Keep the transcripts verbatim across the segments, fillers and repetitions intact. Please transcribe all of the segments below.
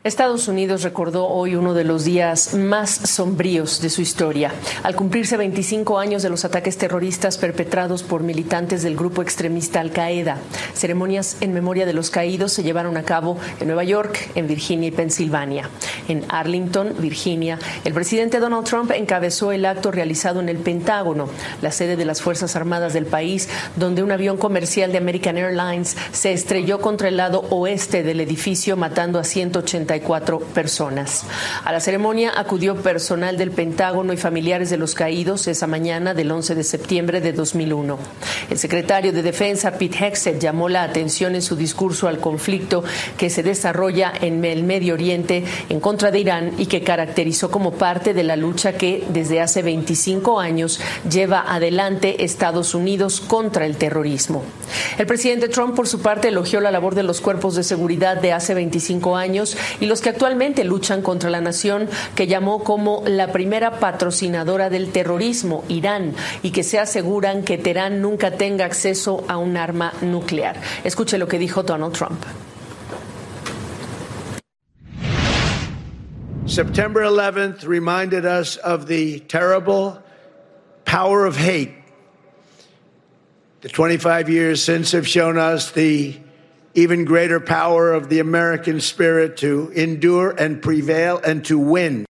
Estados Unidos recordó hoy uno de los días más sombríos de su historia, al cumplirse veinticinco años de los ataques terroristas perpetrados por militantes del grupo extremista Al-Qaeda. Ceremonias en memoria de los caídos se llevaron a cabo en Nueva York, en Virginia y Pensilvania. En Arlington, Virginia, el presidente Donald Trump encabezó el acto realizado en el Pentágono, la sede de las Fuerzas Armadas del país, donde un avión comercial de American Airlines se estrelló contra el lado oeste del edificio, matando a ciento ochenta y cuatro personas. A la ceremonia acudió personal del Pentágono y familiares de los caídos esa mañana del once de septiembre de dos mil uno. El secretario de Defensa, Pete Hegseth, llamó la atención en su discurso al conflicto que se desarrolla en el Medio Oriente en contra de Irán y que caracterizó como parte de la lucha que desde hace veinticinco años lleva adelante Estados Unidos contra el terrorismo. El presidente Trump, por su parte, elogió la labor de los cuerpos de seguridad de hace veinticinco años y los que actualmente luchan contra la nación que llamó como la primera patrocinadora del terrorismo, Irán, y que se aseguran que Teherán nunca tenga acceso a un arma nuclear. Escuche lo que dijo Donald Trump. September eleventh reminded us of the terrible power of hate. The twenty-five years since have shown us the even greater power of the American spirit to endure and prevail and to win.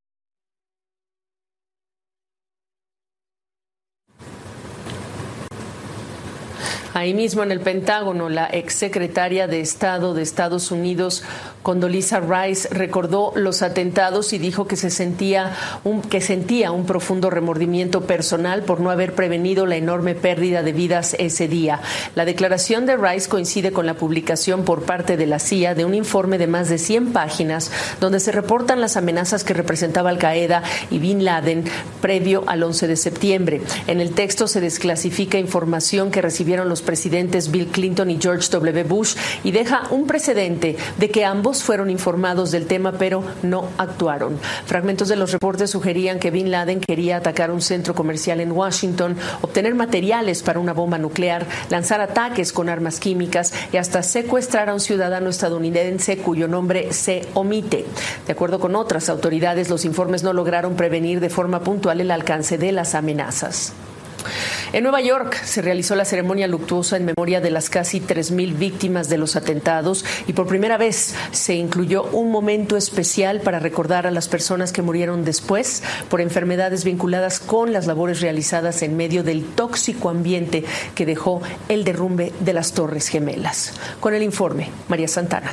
Ahí mismo en el Pentágono, la exsecretaria de Estado de Estados Unidos, Condoleezza Rice, recordó los atentados y dijo que se sentía un, que sentía un profundo remordimiento personal por no haber prevenido la enorme pérdida de vidas ese día. La declaración de Rice coincide con la publicación por parte de la C I A de un informe de más de cien páginas donde se reportan las amenazas que representaba Al-Qaeda y Bin Laden previo al once de septiembre. En el texto se desclasifica información que recibieron los presidentes Bill Clinton y George W. Bush y deja un precedente de que ambos fueron informados del tema pero no actuaron. Fragmentos de los reportes sugerían que Bin Laden quería atacar un centro comercial en Washington, obtener materiales para una bomba nuclear, lanzar ataques con armas químicas y hasta secuestrar a un ciudadano estadounidense cuyo nombre se omite. De acuerdo con otras autoridades, los informes no lograron prevenir de forma puntual el alcance de las amenazas. En Nueva York se realizó la ceremonia luctuosa en memoria de las casi tres mil víctimas de los atentados y por primera vez se incluyó un momento especial para recordar a las personas que murieron después por enfermedades vinculadas con las labores realizadas en medio del tóxico ambiente que dejó el derrumbe de las Torres Gemelas. Con el informe, María Santana.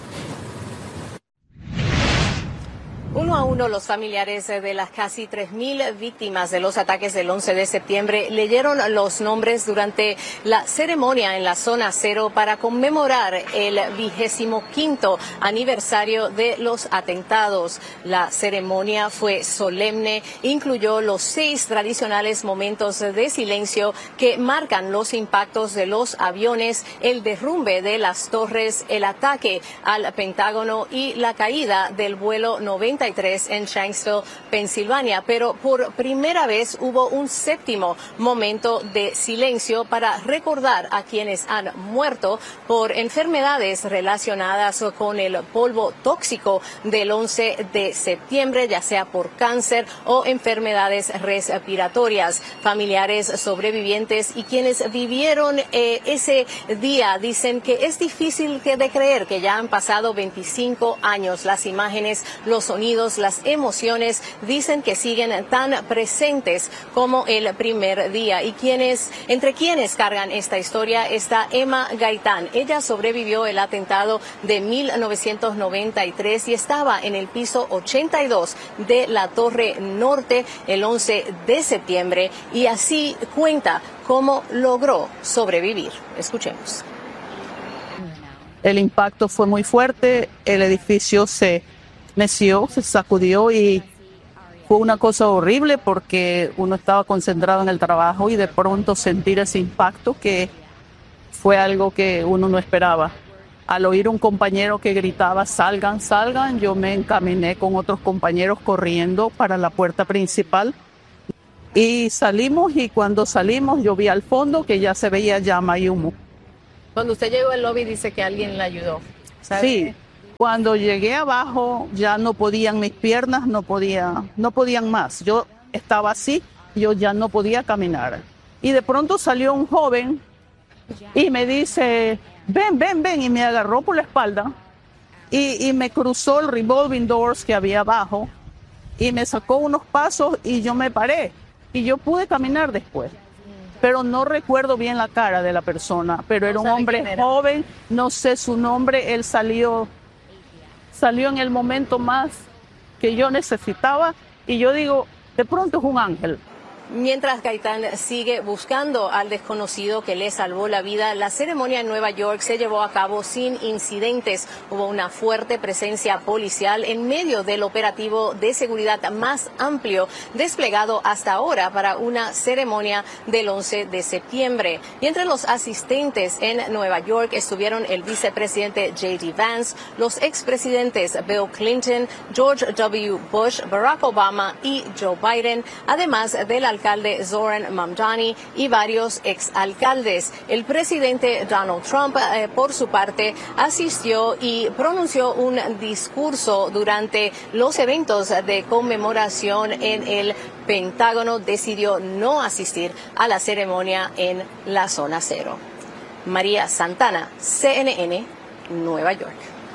Uno a uno, los familiares de las casi tres mil víctimas de los ataques del once de septiembre leyeron los nombres durante la ceremonia en la zona cero para conmemorar el vigésimo quinto aniversario de los atentados. La ceremonia fue solemne, incluyó los seis tradicionales momentos de silencio que marcan los impactos de los aviones, el derrumbe de las torres, el ataque al Pentágono y la caída del vuelo noventa y tres en Shanksville, Pensilvania, pero por primera vez hubo un séptimo momento de silencio para recordar a quienes han muerto por enfermedades relacionadas con el polvo tóxico del once de septiembre, ya sea por cáncer o enfermedades respiratorias. Familiares sobrevivientes y quienes vivieron eh, ese día dicen que es difícil de creer que ya han pasado veinticinco años. Las imágenes, los sonidos, las emociones dicen que siguen tan presentes como el primer día. Y quienes, entre quienes cargan esta historia está Emma Gaitán. Ella sobrevivió el atentado de mil novecientos noventa y tres y estaba en el piso ochenta y dos de la Torre Norte el once de septiembre y así cuenta cómo logró sobrevivir. Escuchemos. El impacto fue muy fuerte, el edificio se meció, se sacudió y fue una cosa horrible porque uno estaba concentrado en el trabajo y de pronto sentir ese impacto que fue algo que uno no esperaba. Al oír un compañero que gritaba salgan, salgan, yo me encaminé con otros compañeros corriendo para la puerta principal y salimos y cuando salimos yo vi al fondo que ya se veía llama y humo. Cuando usted llegó al lobby dice que alguien le ayudó, ¿sabe? Sí. Cuando llegué abajo ya no podían mis piernas, no podía, no podían más. Yo estaba así, yo ya no podía caminar. Y de pronto salió un joven y me dice, ven, ven, ven, y me agarró por la espalda y, y me cruzó el revolving doors que había abajo y me sacó unos pasos y yo me paré y yo pude caminar después. Pero no recuerdo bien la cara de la persona, pero era un hombre joven, no sé su nombre, él salió, salió en el momento más que yo necesitaba y yo digo, de pronto es un ángel. Mientras Gaitán sigue buscando al desconocido que le salvó la vida, la ceremonia en Nueva York se llevó a cabo sin incidentes. Hubo una fuerte presencia policial en medio del operativo de seguridad más amplio desplegado hasta ahora para una ceremonia del once de septiembre. Y entre los asistentes en Nueva York estuvieron el vicepresidente J D Vance, los expresidentes Bill Clinton, George W. Bush, Barack Obama y Joe Biden, además del alcalde alcalde Zoran Mamdani y varios exalcaldes. El presidente Donald Trump, eh, por su parte, asistió y pronunció un discurso durante los eventos de conmemoración en el Pentágono. Decidió no asistir a la ceremonia en la zona cero. María Santana, C N N, Nueva York.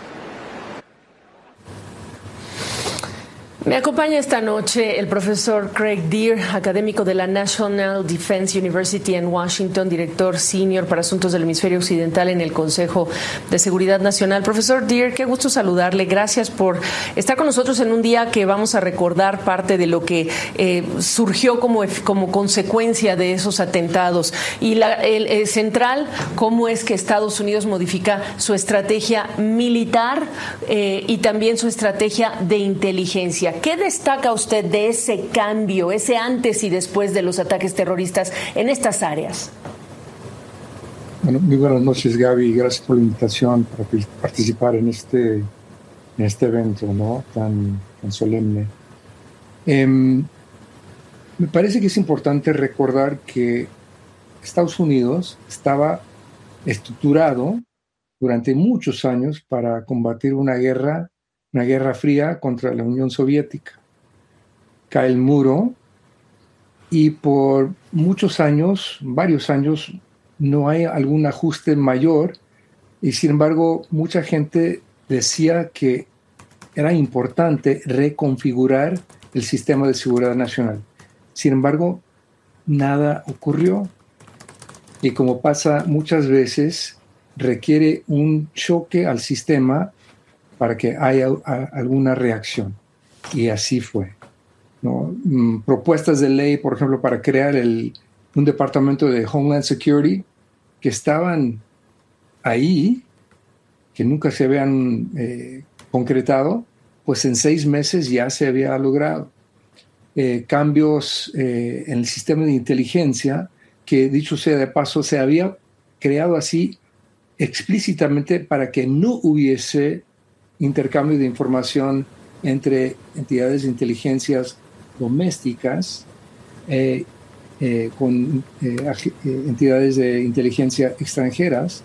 Me acompaña esta noche el profesor Craig Deer, académico de la National Defense University en Washington, director senior para asuntos del hemisferio occidental en el Consejo de Seguridad Nacional. Profesor Deer, qué gusto saludarle. Gracias por estar con nosotros en un día que vamos a recordar parte de lo que eh, surgió como, como consecuencia de esos atentados. Y la, el, el central, cómo es que Estados Unidos modifica su estrategia militar eh, y también su estrategia de inteligencia. ¿Qué destaca usted de ese cambio, ese antes y después de los ataques terroristas en estas áreas? Bueno, muy buenas noches, Gaby. Gracias por la invitación para participar en este, en este evento, ¿no? tan, tan solemne. Eh, me parece que es importante recordar que Estados Unidos estaba estructurado durante muchos años para combatir una guerra una guerra fría contra la Unión Soviética. Cae el muro y por muchos años, varios años, no hay algún ajuste mayor y sin embargo mucha gente decía que era importante reconfigurar el sistema de seguridad nacional. Sin embargo, nada ocurrió y como pasa muchas veces, requiere un choque al sistema para que haya a, alguna reacción. Y así fue, ¿no? Mm, propuestas de ley, por ejemplo, para crear el, un departamento de Homeland Security que estaban ahí, que nunca se habían eh, concretado, pues en seis meses ya se había logrado. Eh, cambios eh, en el sistema de inteligencia, que dicho sea de paso, se había creado así explícitamente para que no hubiese intercambio de información entre entidades de inteligencias domésticas eh, eh, con eh, entidades de inteligencia extranjeras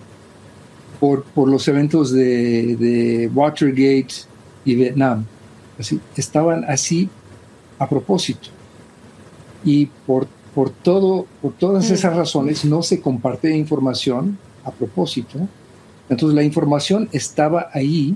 por, por los eventos de, de Watergate y Vietnam. Así, estaban así a propósito. Y por, por, todo, por todas esas razones no se comparte información a propósito. Entonces la información estaba ahí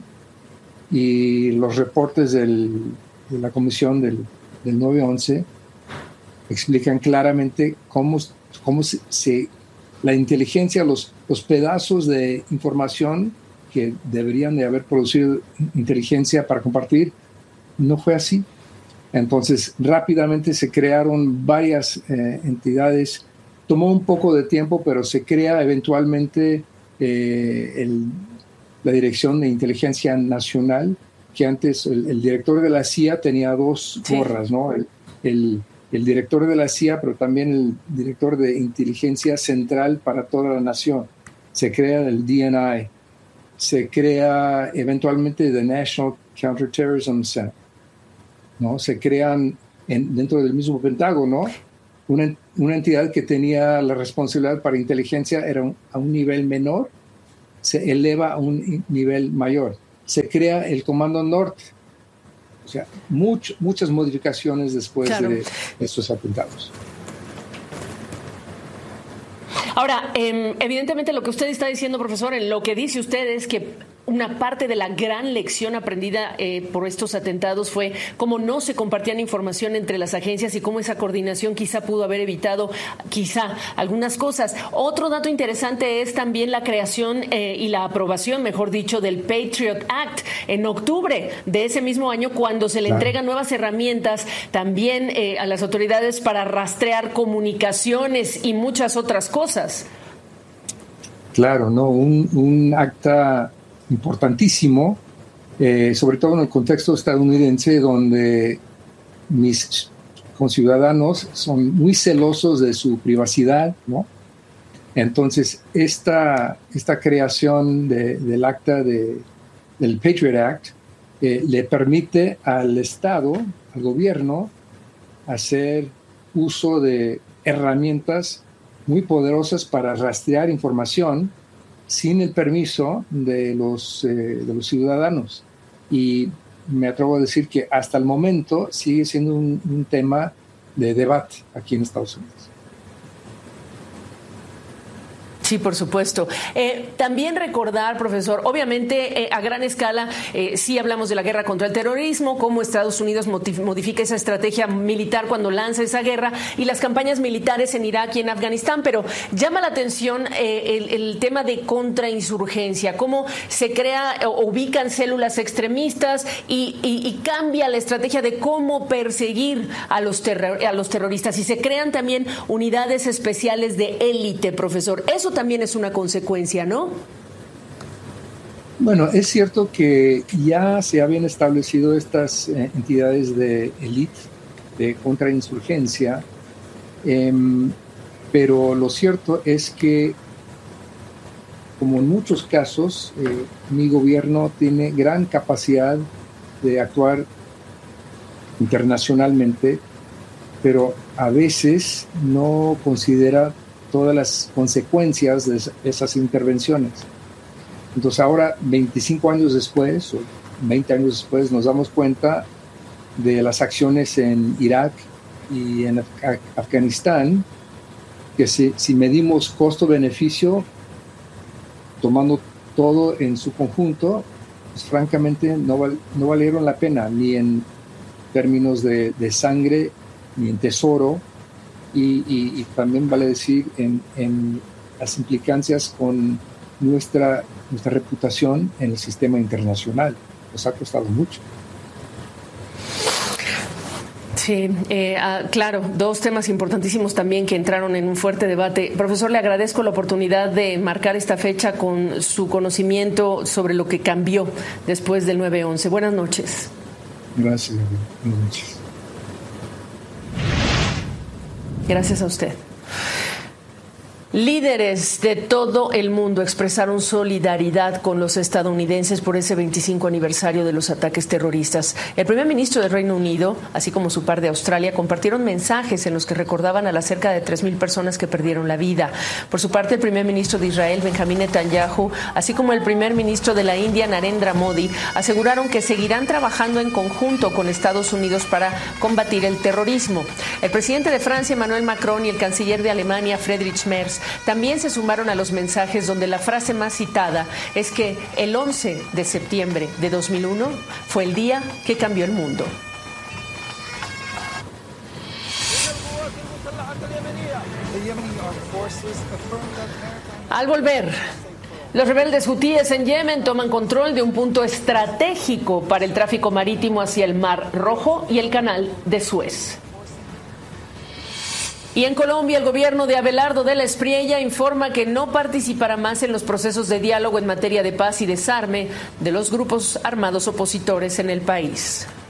y los reportes del, de la comisión del, del nueve once explican claramente cómo, cómo se, se, la inteligencia, los, los pedazos de información que deberían de haber producido inteligencia para compartir, no fue así. Entonces rápidamente se crearon varias eh, entidades. Tomó un poco de tiempo, pero se crea eventualmente Eh, el, la Dirección de Inteligencia Nacional, que antes el, el director de la C I A tenía dos sí. gorras, ¿no? El, el, el director de la C I A, pero también el director de Inteligencia Central para toda la nación. Se crea el D N I, se crea eventualmente the National Counterterrorism Center, ¿no? Se crean en, dentro del mismo Pentágono, Una, una entidad que tenía la responsabilidad para inteligencia era un, a un nivel menor, se eleva a un nivel mayor. se crea el Comando Norte. O sea, much, muchas modificaciones después claro. de estos atentados. Ahora, eh, evidentemente lo que usted está diciendo, profesor, en lo que dice usted es que una parte de la gran lección aprendida eh, por estos atentados fue cómo no se compartían información entre las agencias y cómo esa coordinación quizá pudo haber evitado quizá algunas cosas. Otro dato interesante es también la creación eh, y la aprobación, mejor dicho, del Patriot Act en octubre de ese mismo año, cuando se le claro. entregan nuevas herramientas también eh, a las autoridades para rastrear comunicaciones y muchas otras cosas. Claro, no, un, un acta importantísimo, eh, sobre todo en el contexto estadounidense, donde mis conciudadanos son muy celosos de su privacidad, ¿no? Entonces, esta, esta creación de, del acta de, del Patriot Act eh, le permite al Estado, al gobierno, hacer uso de herramientas muy poderosas para rastrear información sin el permiso de los, eh, de los ciudadanos. Y me atrevo a decir que hasta el momento sigue siendo un, un tema de debate aquí en Estados Unidos. Sí, por supuesto. Eh, también recordar, profesor, obviamente eh, a gran escala eh, sí hablamos de la guerra contra el terrorismo, cómo Estados Unidos modifica esa estrategia militar cuando lanza esa guerra y las campañas militares en Irak y en Afganistán, pero llama la atención eh, el, el tema de contrainsurgencia, cómo se crea o ubican células extremistas y, y, y cambia la estrategia de cómo perseguir a los, terror, a los terroristas y se crean también unidades especiales de élite, profesor. Eso también es una consecuencia, ¿no? Bueno, es cierto que ya se habían establecido estas eh, entidades de élite, de contrainsurgencia, eh, pero lo cierto es que, como en muchos casos, eh, mi gobierno tiene gran capacidad de actuar internacionalmente, pero a veces no considera todas las consecuencias de esas intervenciones. Entonces ahora, veinticinco años después, o veinte años después, nos damos cuenta de las acciones en Irak y en Af- Afganistán, que si, si medimos costo-beneficio, tomando todo en su conjunto, pues francamente no, val, no valieron la pena, ni en términos de, de sangre, ni en tesoro, Y, y, y también vale decir en, en las implicancias con nuestra, nuestra reputación en el sistema internacional. Nos ha costado mucho. Sí, eh, ah, claro, dos temas importantísimos también que entraron en un fuerte debate. Profesor, le agradezco la oportunidad de marcar esta fecha con su conocimiento sobre lo que cambió después del nueve once. Buenas noches. Gracias, buenas noches. Gracias a usted. Líderes de todo el mundo expresaron solidaridad con los estadounidenses por ese veinticinco aniversario de los ataques terroristas. El primer ministro del Reino Unido, así como su par de Australia, compartieron mensajes en los que recordaban a las cerca de tres mil personas que perdieron la vida. Por su parte, el primer ministro de Israel, Benjamín Netanyahu, así como el primer ministro de la India, Narendra Modi, aseguraron que seguirán trabajando en conjunto con Estados Unidos para combatir el terrorismo. El presidente de Francia, Emmanuel Macron, y el canciller de Alemania, Friedrich Merz, también se sumaron a los mensajes donde la frase más citada es que el once de septiembre de dos mil uno fue el día que cambió el mundo. Al volver, los rebeldes hutíes en Yemen toman control de un punto estratégico para el tráfico marítimo hacia el Mar Rojo y el Canal de Suez. Y en Colombia, el gobierno de Abelardo de la Espriella informa que no participará más en los procesos de diálogo en materia de paz y desarme de los grupos armados opositores en el país.